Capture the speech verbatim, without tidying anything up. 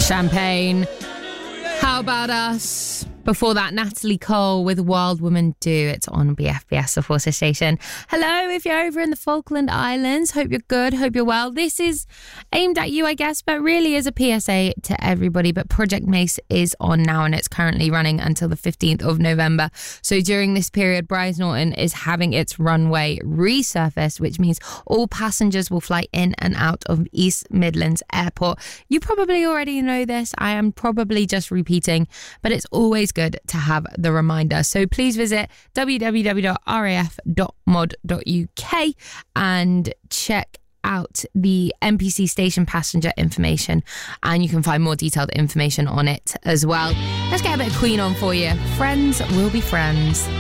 Champagne. How about us? Before that, Natalie Cole with Wild Woman Do. It's on B F B S, the Forces Station. Hello, if you're over in the Falkland Islands. Hope you're good. Hope you're well. This is aimed at you, I guess, but really is a P S A to everybody. But Project Mace is on now, and it's currently running until the fifteenth of November. So during this period, Brize Norton is having its runway resurfaced, which means all passengers will fly in and out of East Midlands Airport. You probably already know this. I am probably just repeating, but it's always good to have the reminder. So please visit w w w dot r a f dot mod dot u k and check out the N P C station passenger information, and you can find more detailed information on it as well. Let's get a bit of Queen on for you. Friends will be friends.